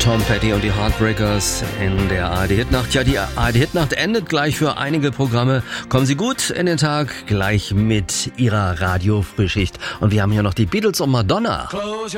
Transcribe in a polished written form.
Tom Petty und die Heartbreakers in der ARD-Hitnacht. Ja, die ARD-Hitnacht endet gleich für einige Programme. Kommen Sie gut in den Tag, gleich mit Ihrer Radio-Frühschicht. Und wir haben hier noch die Beatles und Madonna.